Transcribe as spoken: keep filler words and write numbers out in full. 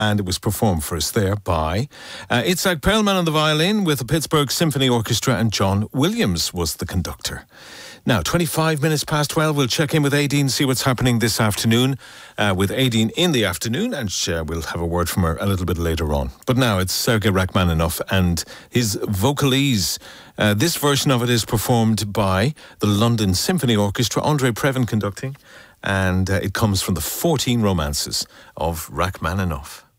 and it was performed for us there by uh, Itzhak Perlman on the violin with the Pittsburgh Symphony Orchestra, and John Williams was the conductor. Now, twenty-five minutes past twelve, we'll check in with Aideen, see what's happening this afternoon uh, with Aideen in the afternoon, and uh, we'll have a word from her a little bit later on. But now it's Sergei Rachmaninoff and his Vocalise. Uh, this version of it is performed by the London Symphony Orchestra, Andre Previn conducting, and uh, it comes from the fourteen Romances of Rachmaninoff.